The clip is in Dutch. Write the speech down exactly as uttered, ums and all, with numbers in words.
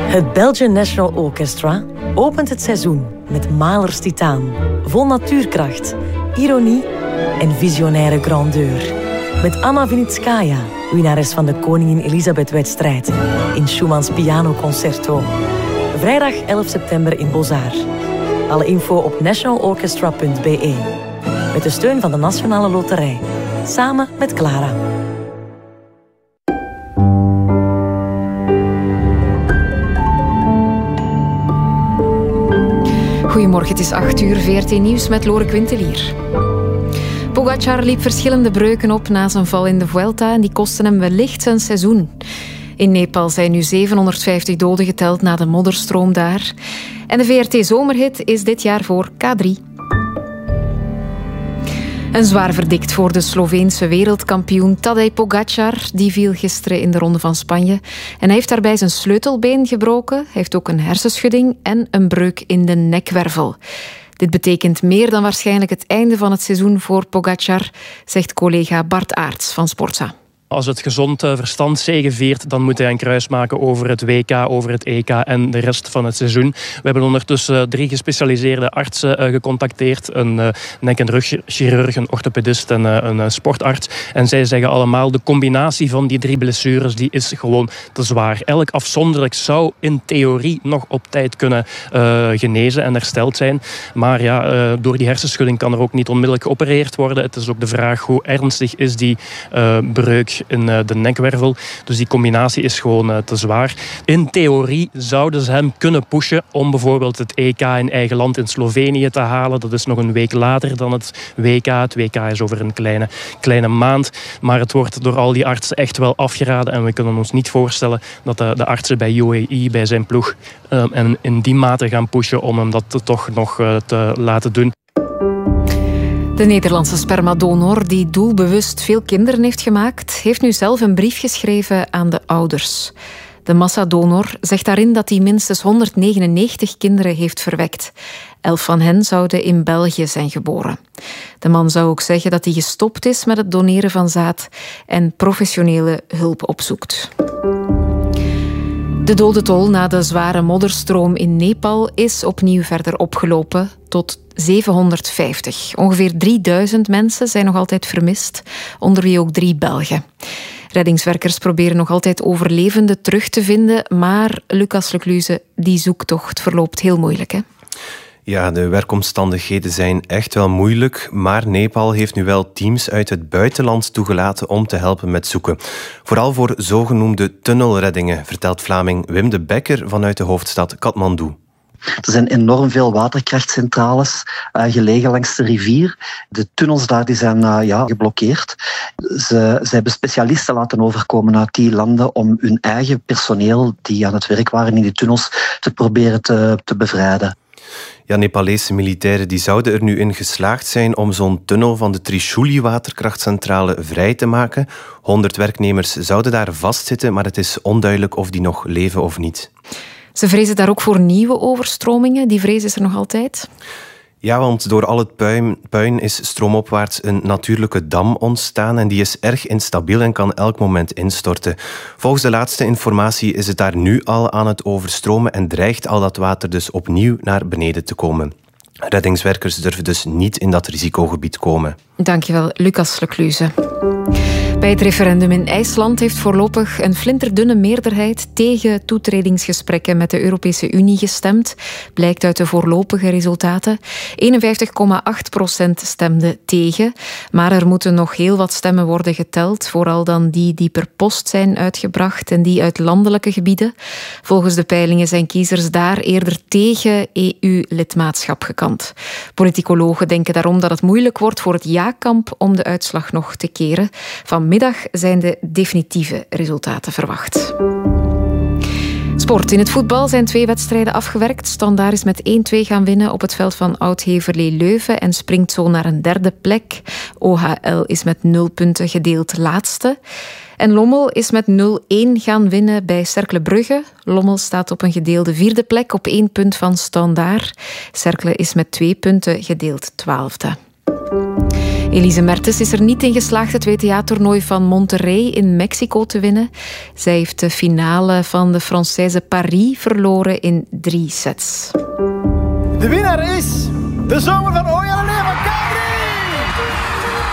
Het Belgian National Orchestra opent het seizoen met Mahlers Titaan. Vol natuurkracht, ironie en visionaire grandeur. Met Anna Vinitskaya, winnares van de Koningin Elisabeth-wedstrijd, in Schumanns pianoconcerto. Vrijdag elf september in Beaux-Arts. Alle info op national orchestra punt b e. Met de steun van de Nationale Loterij. Samen met Clara. Goedemorgen, het is acht uur, V R T Nieuws met Lore Quintelier. Pogacar liep verschillende breuken op na zijn val in de Vuelta en die kosten hem wellicht zijn seizoen. In Nepal zijn nu zevenhonderdvijftig doden geteld na de modderstroom daar. En de V R T-zomerhit is dit jaar voor K drie. Een zwaar verdikt voor de Sloveense wereldkampioen Tadej Pogacar. Die viel gisteren in de Ronde van Spanje. En hij heeft daarbij zijn sleutelbeen gebroken. Hij heeft ook een hersenschudding en een breuk in de nekwervel. Dit betekent meer dan waarschijnlijk het einde van het seizoen voor Pogacar, zegt collega Bart Aerts van Sportza. Als het gezond verstand zegeviert, dan moet hij een kruis maken over het W K, over het E K en de rest van het seizoen. We hebben ondertussen drie gespecialiseerde artsen gecontacteerd. Een nek- en rugchirurg, een orthopedist en een sportarts. En zij zeggen allemaal, de combinatie van die drie blessures die is gewoon te zwaar. Elk afzonderlijk zou in theorie nog op tijd kunnen uh, genezen en hersteld zijn. Maar ja, uh, door die hersenschudding kan er ook niet onmiddellijk geopereerd worden. Het is ook de vraag hoe ernstig is die uh, breuk in de nekwervel. Dus die combinatie is gewoon te zwaar. In theorie zouden ze hem kunnen pushen om bijvoorbeeld het E K in eigen land in Slovenië te halen. Dat is nog een week later dan het W K. Het W K is over een kleine, kleine maand. Maar het wordt door al die artsen echt wel afgeraden en we kunnen ons niet voorstellen dat de, de artsen bij U A E, bij zijn ploeg, um, en in die mate gaan pushen om hem dat toch nog uh, te laten doen. De Nederlandse spermadonor, die doelbewust veel kinderen heeft gemaakt, heeft nu zelf een brief geschreven aan de ouders. De massadonor zegt daarin dat hij minstens honderdnegenennegentig kinderen heeft verwekt. Elf van hen zouden in België zijn geboren. De man zou ook zeggen dat hij gestopt is met het doneren van zaad en professionele hulp opzoekt. De dodentol na de zware modderstroom in Nepal is opnieuw verder opgelopen tot zevenhonderdvijftig. Ongeveer drieduizend mensen zijn nog altijd vermist, onder wie ook drie Belgen. Reddingswerkers proberen nog altijd overlevenden terug te vinden, maar Lucas Lecluze, die zoektocht verloopt heel moeilijk, hè? Ja, de werkomstandigheden zijn echt wel moeilijk, maar Nepal heeft nu wel teams uit het buitenland toegelaten om te helpen met zoeken. Vooral voor zogenoemde tunnelreddingen, vertelt Vlaming Wim de Bekker vanuit de hoofdstad Kathmandu. Er zijn enorm veel waterkrachtcentrales uh, gelegen langs de rivier. De tunnels daar die zijn uh, ja, geblokkeerd. Ze, ze hebben specialisten laten overkomen uit die landen om hun eigen personeel die aan het werk waren in die tunnels te proberen te, te bevrijden. Ja, Nepalese militairen die zouden er nu in geslaagd zijn om zo'n tunnel van de Trishuli-waterkrachtcentrale vrij te maken. honderd werknemers zouden daar vastzitten, maar het is onduidelijk of die nog leven of niet. Ze vrezen daar ook voor nieuwe overstromingen. Die vrees is er nog altijd? Ja, want door al het puin, puin is stroomopwaarts een natuurlijke dam ontstaan en die is erg instabiel en kan elk moment instorten. Volgens de laatste informatie is het daar nu al aan het overstromen en dreigt al dat water dus opnieuw naar beneden te komen. Reddingswerkers durven dus niet in dat risicogebied komen. Dankjewel, Lucas Lecluze. Bij het referendum in IJsland heeft voorlopig een flinterdunne meerderheid tegen toetredingsgesprekken met de Europese Unie gestemd. Blijkt uit de voorlopige resultaten. eenenvijftig komma acht procent stemde tegen. Maar er moeten nog heel wat stemmen worden geteld. Vooral dan die die per post zijn uitgebracht en die uit landelijke gebieden. Volgens de peilingen zijn kiezers daar eerder tegen E U-lidmaatschap gekant. Politicologen denken daarom dat het moeilijk wordt voor het ja-kamp om de uitslag nog te keren. Vanmiddag zijn de definitieve resultaten verwacht. Sport. In het voetbal zijn twee wedstrijden afgewerkt. Standaard is met één-twee gaan winnen op het veld van Oud-Heverlee Leuven en springt zo naar een derde plek. O H L is met nul punten gedeeld laatste. En Lommel is met nul-één gaan winnen bij Cercle Brugge. Lommel staat op een gedeelde vierde plek op één punt van Standaard. Cercle is met twee punten gedeeld twaalfde. Elise Mertens is er niet in geslaagd het W T A-toernooi van Monterrey in Mexico te winnen. Zij heeft de finale van de Française Paris verloren in drie sets. De winnaar is de zomer van Ooyenleeuwen.